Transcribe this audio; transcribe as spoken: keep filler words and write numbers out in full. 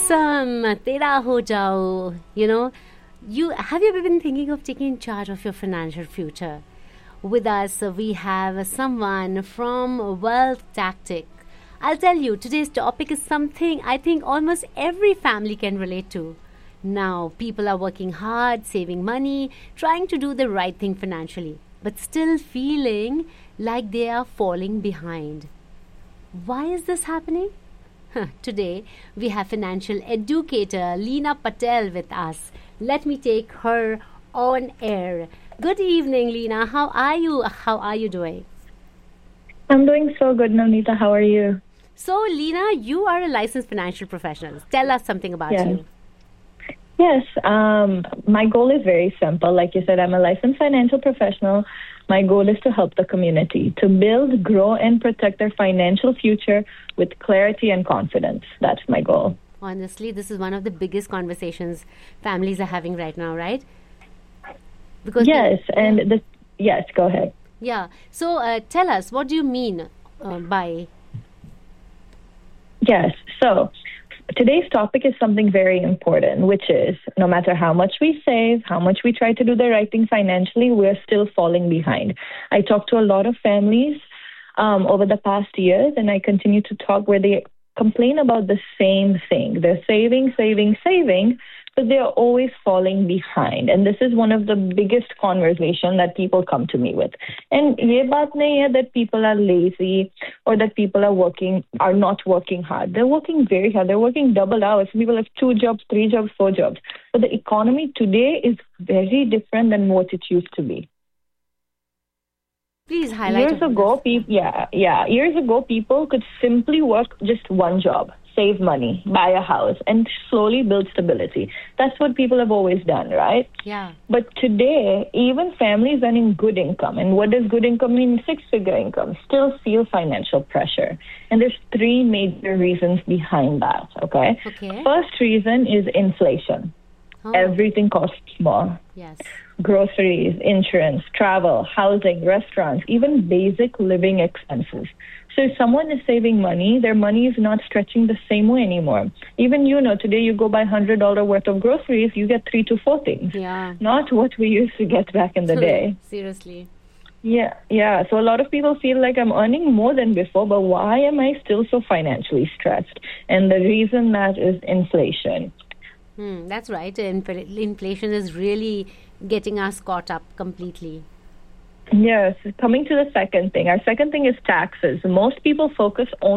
awesome. Tera ho jao. You know, you have you ever been thinking of taking charge of your financial future? With us, uh, we have someone from Wealth Tactic. I'll tell you, today's topic is something I think almost every family can relate to. Now, people are working hard, saving money, trying to do the right thing financially, but still feeling like they are falling behind. Why is this happening? Today, we have financial educator Leena Patel with us. Let me take her on air. Good evening, Leena. How are you? How are you doing? I'm doing so good, Navneeta. How are you? So, Leena, you are a licensed financial professional. Tell us something about yes. you. Yes. Um, my goal is very simple. Like you said, I'm a licensed financial professional. My goal is to help the community to build, grow, and protect their financial future with clarity and confidence. That's my goal. Honestly, this is one of the biggest conversations families are having right now, right? Because yes, they, and yeah. the yes, go ahead. Yeah. So, uh, tell us, what do you mean uh, by? Yes. So, today's topic is something very important, which is no matter how much we save, how much we try to do the right thing financially, we're still falling behind. I talk to a lot of families um, over the past years, and I continue to talk where they complain about the same thing. They're saving, saving, saving, but they're always falling behind. And this is one of the biggest conversation that people come to me with. And ye baat nahi hai that people are lazy or that people are working, are not working hard. They're working very hard. They're working double hours. People have two jobs, three jobs, four jobs. But the economy today is very different than what it used to be. Please highlight. Years ago, people, yeah, yeah. Years ago, people could simply work just one job, save money, buy a house, and slowly build stability. That's what people have always done, right? Yeah. But today, even families earning good income, and what does good income mean? Six-figure income, still feel financial pressure. And there's three major reasons behind that, okay? Okay. First reason is inflation. Oh. Everything costs more. Yes. Groceries, insurance, travel, housing, restaurants, even basic living expenses. So if someone is saving money, their money is not stretching the same way anymore. Even, you know, today you go buy one hundred dollars worth of groceries, you get three to four things. Yeah. Not what we used to get back in the day. Seriously. Yeah, yeah. So a lot of people feel like I'm earning more than before, but why am I still so financially stressed? And the reason that is inflation. Hmm, that's right. Inf- inflation is really getting us caught up completely. Yes. Coming to the second thing. Our second thing is taxes. Most people focus only